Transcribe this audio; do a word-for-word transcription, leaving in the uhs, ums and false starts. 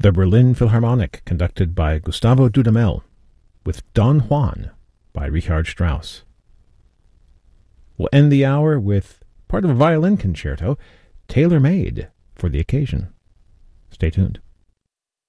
the Berlin Philharmonic, conducted by Gustavo Dudamel, with Don Juan by Richard Strauss. We'll end the hour with part of a violin concerto, tailor-made for the occasion. Stay tuned.